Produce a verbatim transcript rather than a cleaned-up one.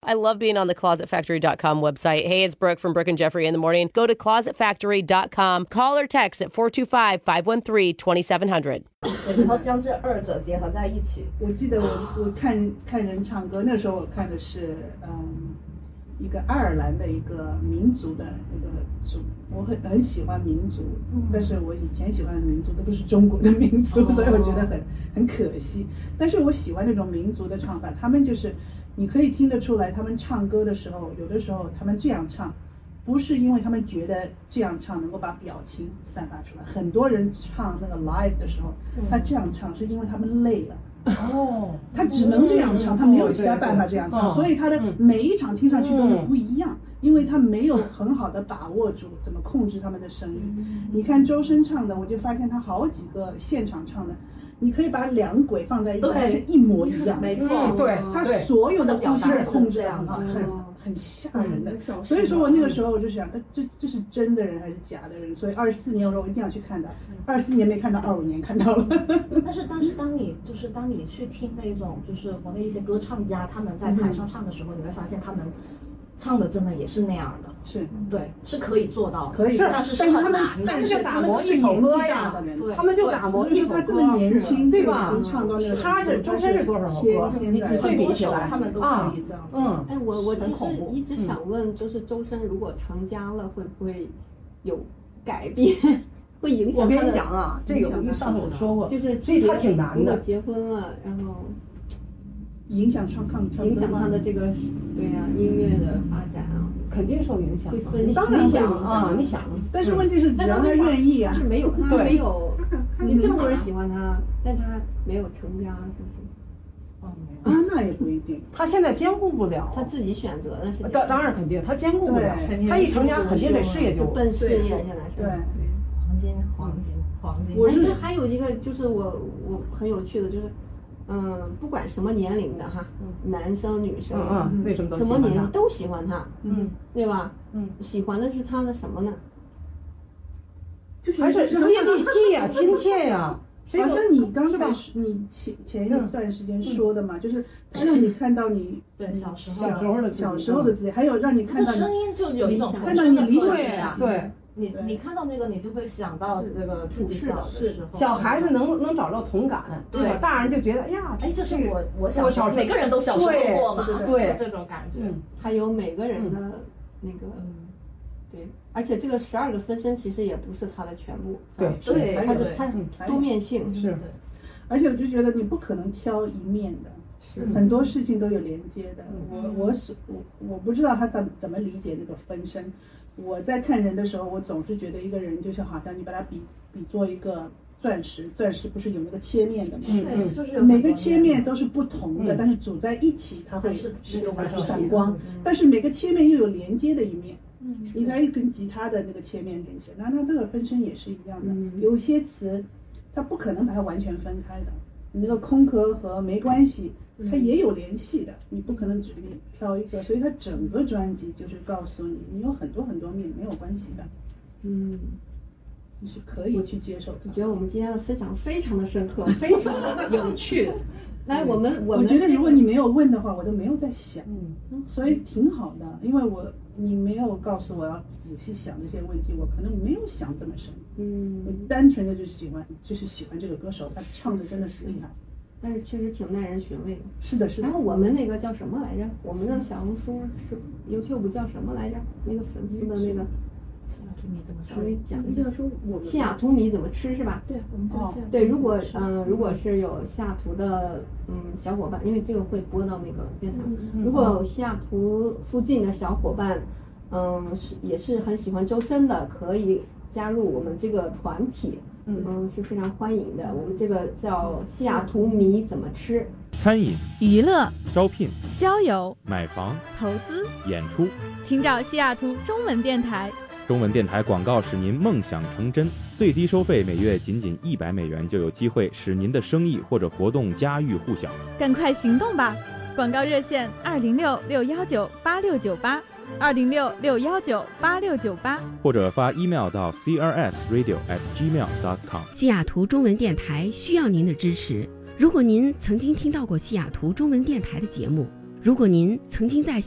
I love being on the closet factory dot com website. Hey, it's Brooke from Brooke and Jeffrey in the morning. Go to closet factory dot com. Call or text at four two five, five one three, two seven zero zero. 然后将这二者结合在一起。 我记得我我看看人唱歌，那时候我看的是嗯一个爱尔兰的一个民族的那个组，我很很喜欢民族，但是我以前喜欢的民族都不是中国的民族，所以我觉得很很可惜。但是我喜欢那种民族的唱法，他们就是你可以听得出来，他们唱歌的时候，有的时候他们这样唱。不是因为他们觉得这样唱能够把表情散发出来，很多人唱那个 live 的时候，他这样唱是因为他们累了。哦，他只能这样唱，他没有其他办法这样唱，所以他的每一场听上去都是不一样，因为他没有很好的把握住怎么控制他们的声音。你看周深唱的，我就发现他好几个现场唱的。你可以把两轨放在一起，它是一模一样的。 没错， 对， 他所有的呼吸控制得很好，很很吓人的。所以说我那个时候我就想，这这是真的人还是假的人？所以二十四年我说我一定要去看到，二十四年没看到，二五年看到了。 但是但是当你就是当你去听那种就是国内一些歌唱家他们在台上唱的时候，你会发现他们唱的真的也是那样的。 是对，是可以做到的， 可以， 但是是很难。 但是他们是年纪大的人， 他们就打磨一首歌， 他这么年轻， 对吧？ 唱到那个， 他是周深是多少首歌？ 你对比起来，他们都可以这样。 嗯， 哎，我我其实一直想问，就是周深如果成家了，会不会有改变？会影响？ 我跟你讲啊，这个我上次我说过， 就是所以他挺难的。 结婚了，然后影响唱唱唱， 影响他的这个对呀音乐的发展啊。 肯定受影响， 会分当然想啊，你想， 但是问题是，只要他愿意啊， 是没有，他没有，你这么多人喜欢他，但他没有成家，就是啊，那也不一定， 他现在兼顾不了， 他自己选择的是， 当当然肯定，他兼顾不了，他一成家肯定这事业就奔事业，现在是对， 黄金黄金黄金。 我是还有一个就是我我很有趣的就是。嗯，不管什么年龄的哈，男生女生， 嗯，为什么都什么年龄都喜欢他， 嗯， 对吧？ 嗯， 喜欢的是他的什么呢？ 就是还是接地气呀，亲切呀。 好像你刚才你前前一段时间说的嘛，就是他让你看到你对小时候小时候的小时候的自己，还有让你看到声音就有一种看到你理想的对。 你你看到那个，你就会想到这个自己小的时候。 小孩子能能找到同感，对吧？大人就觉得，哎呀， 哎，这是我我小时候，每个人都小时候过嘛， 对这种感觉。 还有每个人的那个，对，而且这个十二个分身其实也不是他的全部， 对对， 他的他多面性是， 而且我就觉得你不可能挑一面的。 是很多事情都有连接的。我我是我我不知道他怎怎么理解那个分身。我在看人的时候，我总是觉得一个人就像好像你把它比比作一个钻石，钻石不是有那个切面的吗？ 嗯，就是每个切面都是不同的，但是组在一起它会闪光。但是每个切面又有连接的一面。嗯，你可以跟吉他的那个切面连起来，那那那个分身也是一样的。有些词它不可能把它完全分开的。你那个空壳和没关系。它也有联系的，你不可能只给你挑一个，所以它整个专辑就是告诉你，你有很多很多面没有关系的，嗯，你是可以去接受的。 我觉得我们今天的分享非常的深刻，非常的有趣。来，我们我我觉得如果你没有问的话，我都没有在想，嗯，所以挺好的，因为我你没有告诉我要仔细想这些问题，我可能没有想这么深，嗯，我单纯的就是喜欢，就是喜欢这个歌手，他唱的真的是厉害。 但是确实挺耐人寻味的。 是的，是的。 然后我们那个叫什么来着？我们的小红书是 YouTube 叫什么来着？那个粉丝的那个稍微讲一下，说我西雅图米怎么吃是吧？ 对，我们叫西雅图。 对，如果嗯、呃，如果是有西雅图的嗯小伙伴，因为这个会播到那个电台。如果有西雅图附近的小伙伴，嗯，是也是很喜欢周深的，可以加入我们这个团体。嗯，是非常欢迎的。我们这个叫西雅图米怎么吃？ 餐饮、 娱乐、 招聘、 交友、 买房、 投资、 演出， 请找西雅图中文电台。 中文电台广告使您梦想成真，最低收费每月仅仅一百美元，就有机会使您的生意或者活动家喻户晓。 赶快行动吧！广告热线二零六六幺九八六九八。二零六六幺九八六九八， 或者发 email 到 c r s radio at gmail dot com。 西雅图中文电台需要您的支持。如果您曾经听到过西雅图中文电台的节目，如果您曾经在